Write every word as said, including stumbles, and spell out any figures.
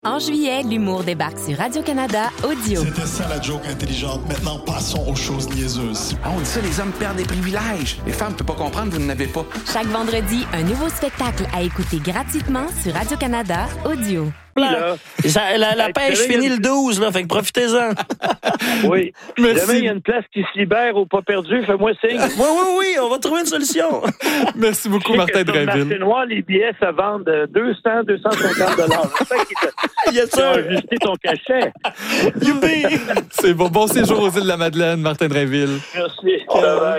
En juillet, l'humour débarque sur Radio-Canada Audio. C'était ça la joke intelligente. Maintenant, passons aux choses niaiseuses. Ah, on dit ça, les hommes perdent des privilèges. Les femmes ne peuvent pas comprendre, vous n'en avez pas. Chaque vendredi, un nouveau spectacle à écouter gratuitement sur Radio-Canada Audio. Là, Ça, la la Hey, pêche vous savez, finit il y a- le douze, là, fait que profitez-en. oui. Merci. Demain, il y a une place qui se libère au pas perdu. Fais-moi signe. Oui, oui, oui, on va trouver une solution. Merci beaucoup, Je sais Martin que sur le marché Drainville. noir, les billets se vendent euh, deux cents à deux cent cinquante dollars. C'est ça qui t'a Yes, qui a sir. ajusté ton cachet. Youpi! C'est bon. Bon séjour aux îles de la Madeleine, Martin Drainville. Merci. Bye bye.